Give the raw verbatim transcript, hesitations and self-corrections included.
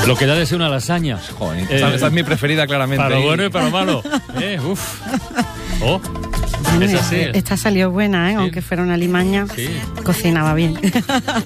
Lo que da de ser una lasaña. Joder, esa, eh, esa es mi preferida, claramente. Para lo bueno y para lo malo. Eh, uf. Oh. Bueno, Es así. esta salió buena, ¿eh? Sí. Aunque fuera una limaña, Sí. cocinaba bien.